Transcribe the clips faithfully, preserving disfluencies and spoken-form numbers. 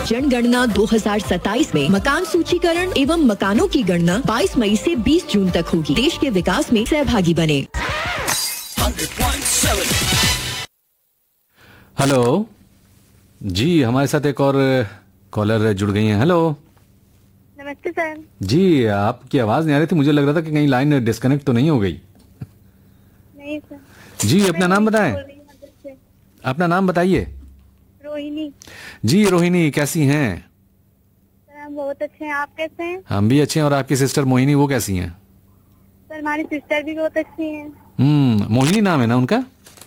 जनगणना दो हज़ार सत्ताईस में मकान सूचीकरण एवं मकानों की गणना बाईस मई से बीस जून तक होगी। देश के विकास में सहभागी बने। हेलो जी, हमारे साथ एक और कॉलर जुड़ गई हैं। हेलो नमस्ते सर। जी, आपकी आवाज नहीं आ रही थी, मुझे लग रहा था कि कहीं लाइन डिस्कनेक्ट तो नहीं हो गई। नहीं सर। जी, अपना नाम बताएं। अपना नाम बताइए। रोहिणी। जी रोहिणी, कैसी हैं? सर हम बहुत अच्छे हैं, आप कैसे हैं? हम भी अच्छे हैं। और आपकी सिस्टर मोहिनी, वो कैसी हैं? सर हमारी सिस्टर भी बहुत अच्छी हैं। हम्म मोहिनी नाम है ना उनका?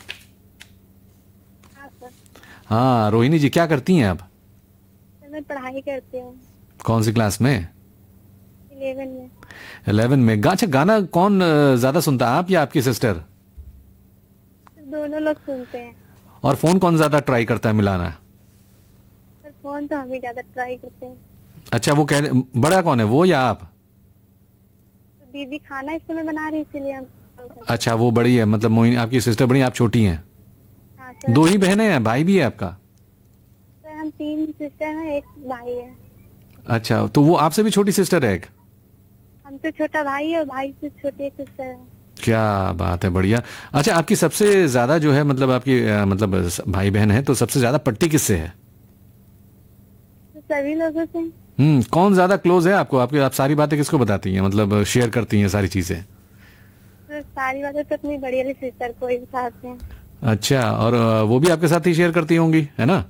हाँ सर। हाँ रोहिणी जी, क्या करती हैं आप? सर मैं पढ़ाई करती हूँ। कौन सी क्लास में? इलेवन में। इलेवन में। गा, अच्छा गाना कौन अ, ज्यादा सुनता है, आप या आपकी सिस्टर? सर दोनों लोग सुनते हैं। और फोन कौन ज्यादा ट्राई करता है मिलाना? सर फोन तो हम ही ज्यादा ट्राई करते हैं। अच्छा, वो कह बड़ा कौन है, वो या आप? तो दीदी खाना इस समय बना रही, इसीलिए हम। अच्छा, वो बड़ी है, मतलब मोहिनी आपकी सिस्टर बड़ी, आप छोटी हैं। हाँ सर। दो ही बहनें हैं, भाई भी है आपका? सर हम तीन सिस्टर हैं, एक भाई है। अच्छा, तो वो आपसे भी छोटी सिस्टर है एक? हमसे छोटा भाई है और भाई से छोटी एक सिस्टर है। क्या बात है, बढ़िया। अच्छा, आपकी सबसे ज्यादा जो है, मतलब आपकी अ, मतलब भाई बहन है, तो सबसे ज्यादा पट्टी किससे है? तो सभी लोगों से। हम्म कौन ज्यादा क्लोज है आपको? आपके आप सारी बातें किसको बताती हैं, मतलब शेयर करती हैं सारी चीजें? तो सारी बातें तो अपनी बड़ी वाली सिस्टर को ही बताते हैं। अच्छा, और अ, वो भी आपके साथ ही शेयर करती होंगी, है ना?